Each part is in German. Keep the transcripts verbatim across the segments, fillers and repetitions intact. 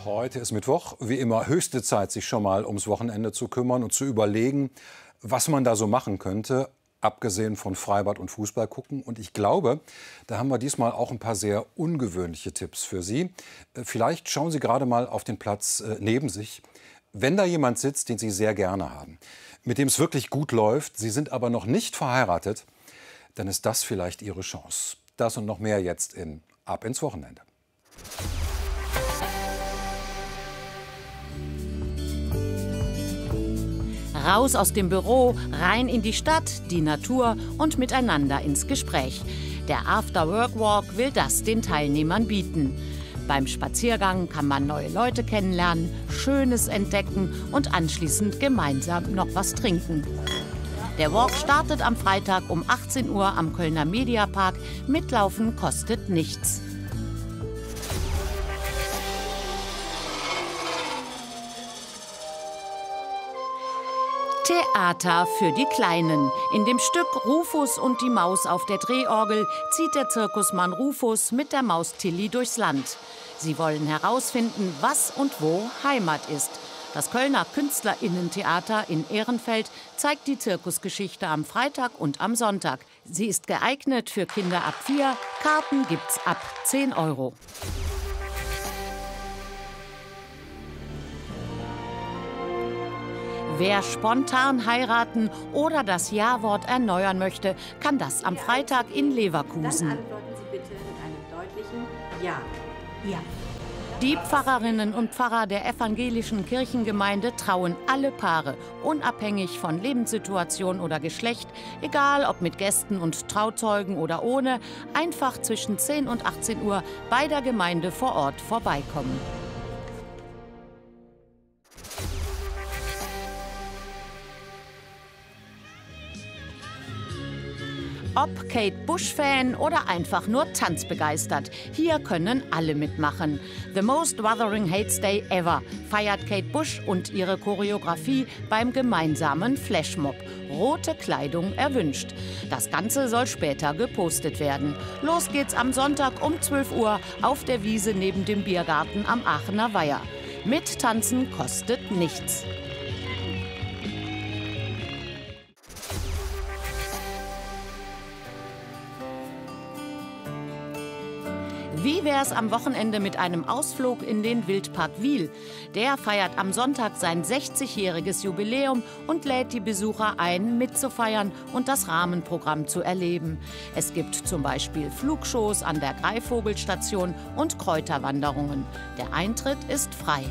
Heute ist Mittwoch. Wie immer höchste Zeit, sich schon mal ums Wochenende zu kümmern und zu überlegen, was man da so machen könnte, abgesehen von Freibad und Fußball gucken. Und ich glaube, da haben wir diesmal auch ein paar sehr ungewöhnliche Tipps für Sie. Vielleicht schauen Sie gerade mal auf den Platz neben sich. Wenn da jemand sitzt, den Sie sehr gerne haben, mit dem es wirklich gut läuft, Sie sind aber noch nicht verheiratet, dann ist das vielleicht Ihre Chance. Das und noch mehr jetzt in Ab ins Wochenende. Raus aus dem Büro, rein in die Stadt, die Natur und miteinander ins Gespräch. Der After-Work-Walk will das den Teilnehmern bieten. Beim Spaziergang kann man neue Leute kennenlernen, Schönes entdecken und anschließend gemeinsam noch was trinken. Der Walk startet am Freitag um achtzehn Uhr am Kölner Mediapark. Mitlaufen kostet nichts. Theater für die Kleinen. In dem Stück Rufus und die Maus auf der Drehorgel zieht der Zirkusmann Rufus mit der Maus Tilly durchs Land. Sie wollen herausfinden, was und wo Heimat ist. Das Kölner Künstlerinnentheater in Ehrenfeld zeigt die Zirkusgeschichte am Freitag und am Sonntag. Sie ist geeignet für Kinder ab vier. Karten gibt's ab zehn Euro. Wer spontan heiraten oder das Ja-Wort erneuern möchte, kann das am Freitag in Leverkusen. Dann antworten Sie bitte mit einem deutlichen Ja. Ja. Die Pfarrerinnen und Pfarrer der evangelischen Kirchengemeinde trauen alle Paare, unabhängig von Lebenssituation oder Geschlecht, egal ob mit Gästen und Trauzeugen oder ohne, einfach zwischen zehn und achtzehn Uhr bei der Gemeinde vor Ort vorbeikommen. Ob Kate Bush-Fan oder einfach nur tanzbegeistert, hier können alle mitmachen. The Most Wuthering Hates Day Ever feiert Kate Bush und ihre Choreografie beim gemeinsamen Flashmob. Rote Kleidung erwünscht. Das Ganze soll später gepostet werden. Los geht's am Sonntag um zwölf Uhr auf der Wiese neben dem Biergarten am Aachener Weiher. Mittanzen kostet nichts. Wie wär's am Wochenende mit einem Ausflug in den Wildpark Wil? Der feiert am Sonntag sein sechzigjähriges Jubiläum und lädt die Besucher ein, mitzufeiern und das Rahmenprogramm zu erleben. Es gibt zum Beispiel Flugshows an der Greifvogelstation und Kräuterwanderungen. Der Eintritt ist frei.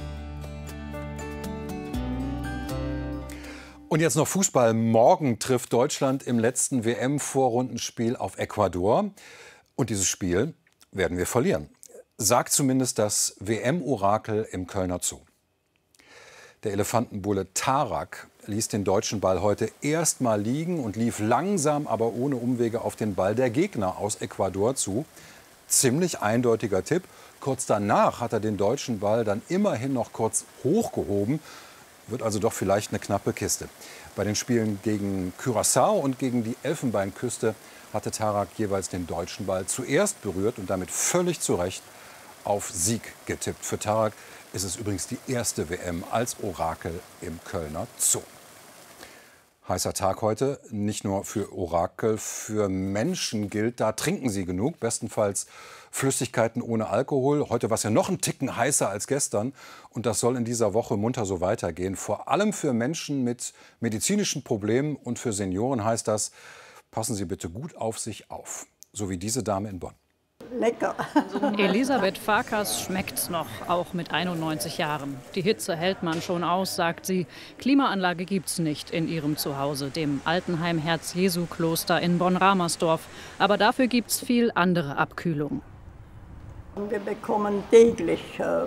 Und jetzt noch Fußball. Morgen trifft Deutschland im letzten W M-Vorrundenspiel auf Ecuador. Und dieses Spiel werden wir verlieren, sagt zumindest das W M-Orakel im Kölner Zoo. Der Elefantenbulle Tarak ließ den deutschen Ball heute erst mal liegen und lief langsam, aber ohne Umwege auf den Ball der Gegner aus Ecuador zu. Ziemlich eindeutiger Tipp. Kurz danach hat er den deutschen Ball dann immerhin noch kurz hochgehoben. Wird also doch vielleicht eine knappe Kiste. Bei den Spielen gegen Curaçao und gegen die Elfenbeinküste hatte Tarak jeweils den deutschen Ball zuerst berührt und damit völlig zu Recht auf Sieg getippt. Für Tarak ist es übrigens die erste W M als Orakel im Kölner Zoo. Heißer Tag heute, nicht nur für Orakel, für Menschen gilt, da trinken sie genug, bestenfalls Flüssigkeiten ohne Alkohol. Heute war es ja noch ein Ticken heißer als gestern und das soll in dieser Woche munter so weitergehen. Vor allem für Menschen mit medizinischen Problemen und für Senioren heißt das, passen Sie bitte gut auf sich auf, so wie diese Dame in Bonn. Lecker. Elisabeth Farkas schmeckt's noch, auch mit einundneunzig Jahren. Die Hitze hält man schon aus, sagt sie. Klimaanlage gibt's nicht in ihrem Zuhause, dem Altenheim Herz-Jesu-Kloster in Bonn-Ramersdorf. Aber dafür gibt's viel andere Abkühlung. Wir bekommen täglich äh,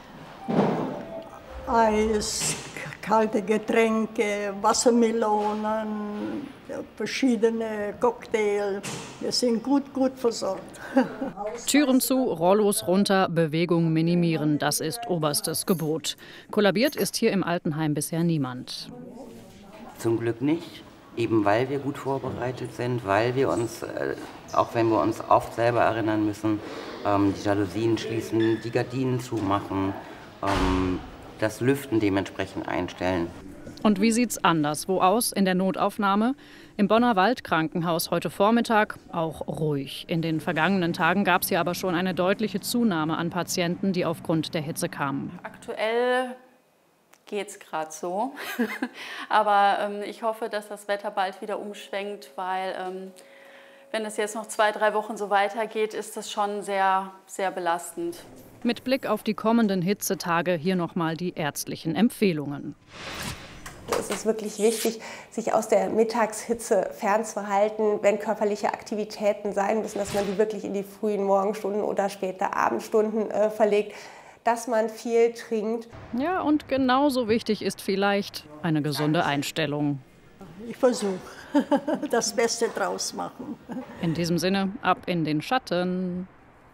Eis, kalte Getränke, Wassermelonen, verschiedene Cocktails. Wir sind gut, gut versorgt. Türen zu, Rollos runter, Bewegung minimieren, das ist oberstes Gebot. Kollabiert ist hier im Altenheim bisher niemand. Zum Glück nicht, eben weil wir gut vorbereitet sind, weil wir uns, äh, auch wenn wir uns oft selber erinnern müssen, ähm, die Jalousien schließen, die Gardinen zumachen, ähm, das Lüften dementsprechend einstellen. Und wie sieht's anderswo aus in der Notaufnahme? Im Bonner Waldkrankenhaus heute Vormittag auch ruhig. In den vergangenen Tagen gab es hier aber schon eine deutliche Zunahme an Patienten, die aufgrund der Hitze kamen. Aktuell geht's gerade so. Aber ähm, ich hoffe, dass das Wetter bald wieder umschwenkt, weil ähm, wenn es jetzt noch zwei, drei Wochen so weitergeht, ist das schon sehr, sehr belastend. Mit Blick auf die kommenden Hitzetage hier nochmal die ärztlichen Empfehlungen. Es ist wirklich wichtig, sich aus der Mittagshitze fernzuhalten, wenn körperliche Aktivitäten sein müssen, dass man die wirklich in die frühen Morgenstunden oder später Abendstunden äh, verlegt, dass man viel trinkt. Ja, und genauso wichtig ist vielleicht eine gesunde Einstellung. Ich versuche, das Beste draus machen. In diesem Sinne, ab in den Schatten.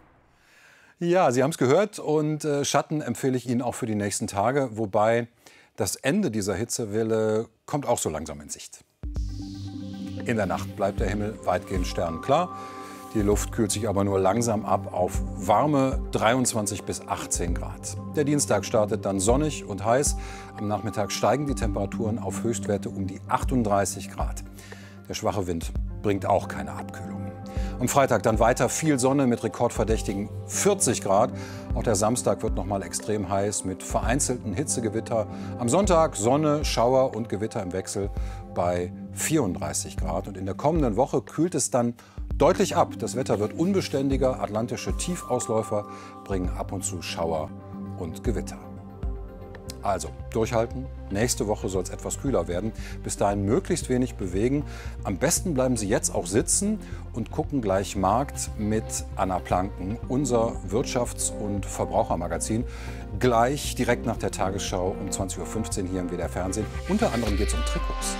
Ja, Sie haben es gehört und äh, Schatten empfehle ich Ihnen auch für die nächsten Tage, wobei das Ende dieser Hitzewelle kommt auch so langsam in Sicht. In der Nacht bleibt der Himmel weitgehend sternklar. Die Luft kühlt sich aber nur langsam ab auf warme dreiundzwanzig bis achtzehn Grad. Der Dienstag startet dann sonnig und heiß. Am Nachmittag steigen die Temperaturen auf Höchstwerte um die achtunddreißig Grad. Der schwache Wind bringt auch keine Abkühlung. Am Freitag dann weiter viel Sonne mit rekordverdächtigen vierzig Grad. Auch der Samstag wird noch mal extrem heiß mit vereinzelten Hitzegewitter. Am Sonntag Sonne, Schauer und Gewitter im Wechsel bei vierunddreißig Grad. Und in der kommenden Woche kühlt es dann deutlich ab. Das Wetter wird unbeständiger. Atlantische Tiefausläufer bringen ab und zu Schauer und Gewitter. Also durchhalten. Nächste Woche soll es etwas kühler werden. Bis dahin möglichst wenig bewegen. Am besten bleiben Sie jetzt auch sitzen und gucken gleich Markt mit Anna Planken, unser Wirtschafts- und Verbrauchermagazin. Gleich direkt nach der Tagesschau um zwanzig Uhr fünfzehn hier im W D R Fernsehen. Unter anderem geht es um Trikots.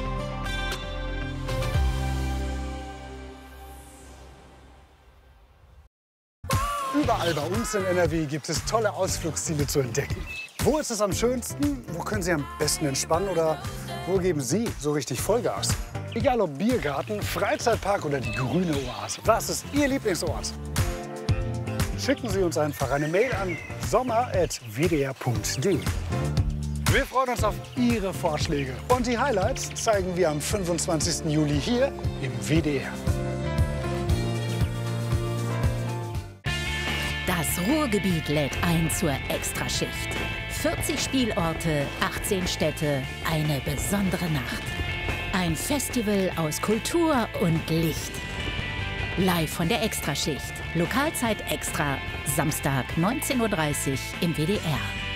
Überall bei uns in N R W gibt es tolle Ausflugsziele zu entdecken. Wo ist es am schönsten? Wo können Sie am besten entspannen? Oder wo geben Sie so richtig Vollgas? Egal ob Biergarten, Freizeitpark oder die grüne Oase. Was ist Ihr Lieblingsort? Schicken Sie uns einfach eine Mail an sommer at w d r punkt d e. Wir freuen uns auf Ihre Vorschläge. Und die Highlights zeigen wir am fünfundzwanzigsten Juli hier im W D R. Das Ruhrgebiet lädt ein zur Extraschicht. vierzig Spielorte, achtzehn Städte, eine besondere Nacht. Ein Festival aus Kultur und Licht. Live von der Extraschicht. Lokalzeit extra. Samstag neunzehn Uhr dreißig im W D R.